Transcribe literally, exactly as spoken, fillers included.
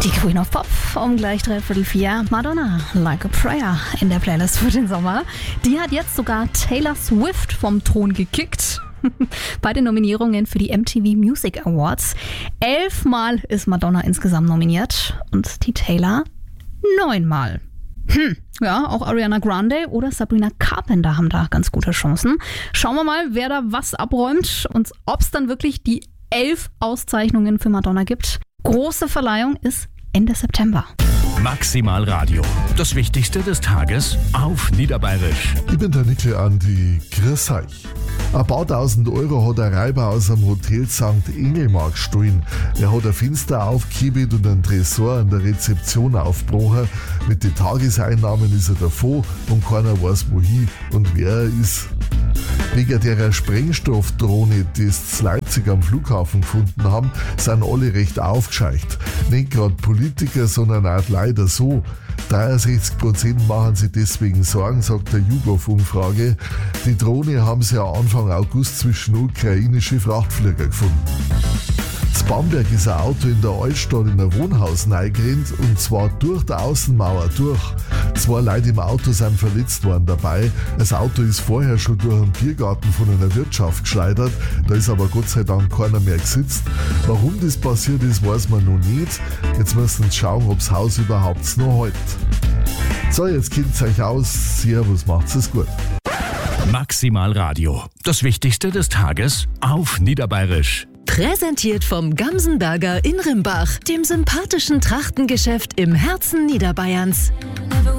Die Queen of Pop um gleich dreiviertel vier. Madonna, Like a Prayer in der Playlist für den Sommer. Die hat jetzt sogar Taylor Swift vom Thron gekickt. Bei den Nominierungen für die M T V Music Awards. Elfmal ist Madonna insgesamt nominiert und die Taylor neunmal. Hm, ja, auch Ariana Grande oder Sabrina Carpenter haben da ganz gute Chancen. Schauen wir mal, wer da was abräumt und ob es dann wirklich die elf Auszeichnungen für Madonna gibt. Große Verleihung ist Ende September. Maximal Radio. Das Wichtigste des Tages auf Niederbayerisch. Ich bin der Nickel Andi. Grüß euch. Ein paar tausend Euro hat der Räuber aus dem Hotel Sankt Engelmark gestohlen. Er hat ein Fenster aufgekippt und einen Tresor an der Rezeption aufgebrochen. Mit den Tageseinnahmen ist er davon und keiner weiß wohin und wer er ist. Wegen der Sprengstoffdrohne, die es zu Leipzig am Flughafen gefunden haben, sind alle recht aufgescheucht. Nicht gerade Politiker, sondern auch leider so. dreiundsechzig Prozent machen sich deswegen Sorgen, sagt der YouGov-Umfrage. Die Drohne haben sie ja Anfang August zwischen ukrainische Frachtflieger gefunden. In Bamberg ist ein Auto in der Altstadt in ein Wohnhaus reingerannt und zwar durch die Außenmauer durch. Zwei Leute im Auto sind verletzt worden dabei. Das Auto ist vorher schon durch einen Biergarten von einer Wirtschaft geschleudert. Da ist aber Gott sei Dank keiner mehr gesitzt. Warum das passiert ist, weiß man noch nicht. Jetzt müssen wir schauen, ob das Haus überhaupt noch hält. So, jetzt kennt ihr euch aus. Servus, macht's es gut. Maximal Radio. Das Wichtigste des Tages auf Niederbayerisch. Präsentiert vom Gamsenberger in Rimbach, dem sympathischen Trachtengeschäft im Herzen Niederbayerns.